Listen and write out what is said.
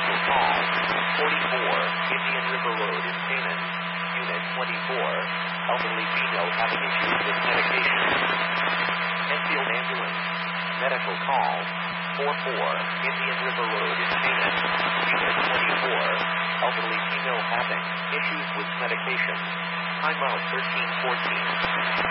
medical call. 44, Indian River Road in Canaan. Unit 24, elderly female having issues with medication. Enfield Ambulance. Medical call. 44, Indian River Road in Canaan. Unit 24, elderly female having issues with medication. Timeout 1314.